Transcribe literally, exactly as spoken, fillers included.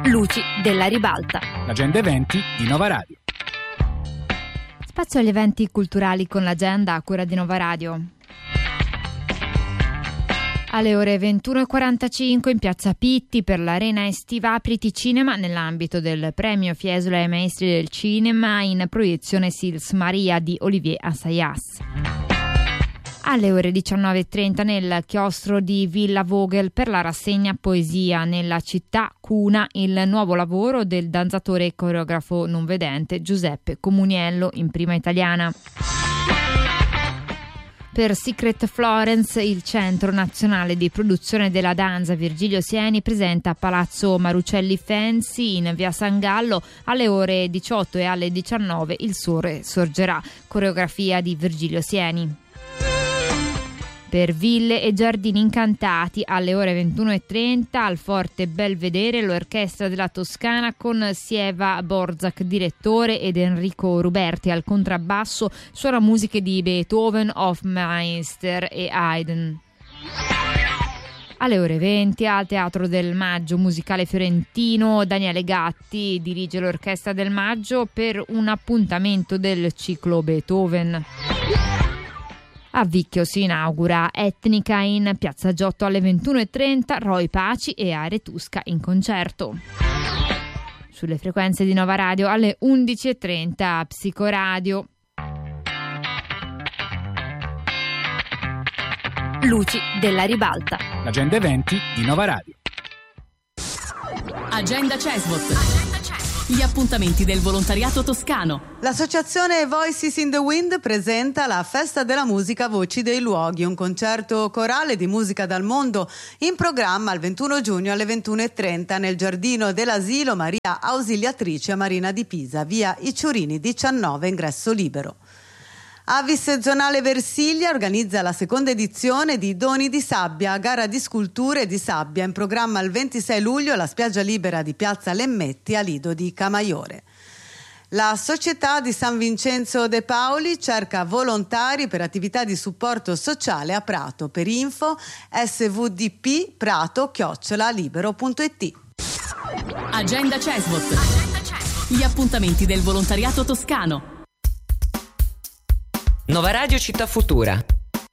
Luci della ribalta. L'agenda eventi di Nova Radio. Spazio agli eventi culturali con l'agenda a cura di Nova Radio. Alle ore ventuno e quarantacinque in Piazza Pitti per l'Arena Estiva Apriti Cinema nell'ambito del premio Fiesole ai Maestri del Cinema in proiezione Sils Maria di Olivier Assayas. Alle ore diciannove e trenta nel chiostro di Villa Vogel per la rassegna Poesia nella città Cuna, il nuovo lavoro del danzatore e coreografo non vedente Giuseppe Comuniello in prima italiana. Per Secret Florence, il Centro Nazionale di Produzione della Danza Virgilio Sieni presenta a Palazzo Marucelli Fancy in via San Gallo alle ore diciotto e alle diciannove Il Sole Sorgerà, coreografia di Virgilio Sieni. Per Ville e Giardini Incantati alle ore ventuno e trenta al Forte Belvedere l'Orchestra della Toscana con Sieva Borzak direttore ed Enrico Ruberti al contrabbasso suona musiche di Beethoven, Hofmeister e Haydn. Alle ore venti al Teatro del Maggio Musicale Fiorentino Daniele Gatti dirige l'Orchestra del Maggio per un appuntamento del ciclo Beethoven. A Vicchio si inaugura Etnica in Piazza Giotto alle ventuno e trenta, Roy Paci e Aretusca in concerto. Sulle frequenze di Nova Radio alle undici e trenta Psicoradio. Luci della ribalta. L'agenda eventi di Nova Radio. Agenda Cesbot. Gli appuntamenti del volontariato toscano. L'associazione Voices in the Wind presenta la Festa della Musica Voci dei Luoghi, un concerto corale di musica dal mondo in programma il ventuno giugno alle ventuno e trenta nel giardino dell'Asilo Maria Ausiliatrice Marina di Pisa, via I Ciurini diciannove, ingresso libero. Avis Zonale Versiglia organizza la seconda edizione di Doni di Sabbia, gara di sculture di sabbia in programma il ventisei luglio alla spiaggia libera di Piazza Lemmetti a Lido di Camaiore. La Società di San Vincenzo De Paoli cerca volontari per attività di supporto sociale a Prato. Per info svdp prato chiocciola libero punto it. Agenda Cesbot. Gli appuntamenti del volontariato toscano. Nova Radio Città Futura.